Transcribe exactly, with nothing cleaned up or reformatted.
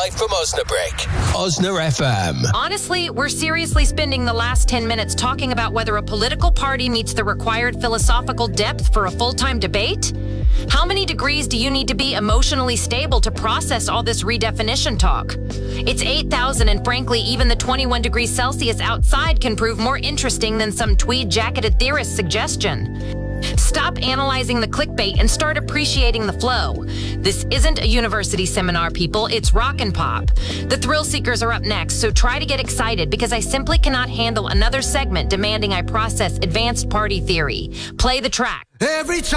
live from Osnabrück. Osna F M. Honestly, we're seriously spending the last ten minutes talking about whether a political party meets the required philosophical depth for a full-time debate? How many degrees do you need to be emotionally stable to process all this redefinition talk? It's eight thousand, and frankly, even the twenty-one degrees Celsius outside can prove more interesting than some tweed-jacketed theorist's suggestion. Stop analyzing the clickbait and start appreciating the flow. This isn't a university seminar, people. It's rock and pop. The thrill seekers are up next, so try to get excited because I simply cannot handle another segment demanding I process advanced party theory. Play the track. Every time